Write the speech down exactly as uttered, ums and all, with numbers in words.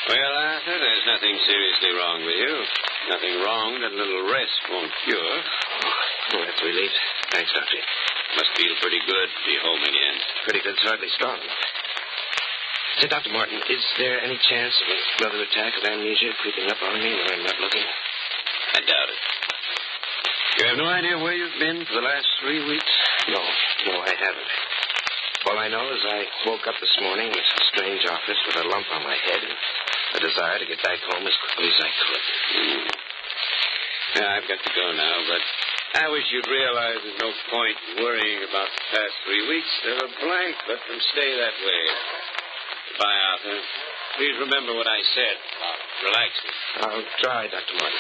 Well, Arthur, there's nothing seriously wrong with you. Nothing wrong that a little rest won't cure. Oh, that's a relief. Thanks, Doctor. Must feel pretty good to be home again. Pretty good, hardly strong enough. Say, Doctor Martin, is there any chance of another attack of amnesia creeping up on me when I'm not looking? I doubt it. You have no idea where you've been for the last three weeks? No, no, I haven't. All I know is I woke up this morning in this strange office with a lump on my head and a desire to get back home as quickly as I could. Mm. Yeah, I've got to go now, but I wish you'd realize there's no point in worrying about the past three weeks. They're a blank. Let them stay that way. Goodbye, Arthur. Please remember what I said about relaxing. I'll try, Doctor Martin.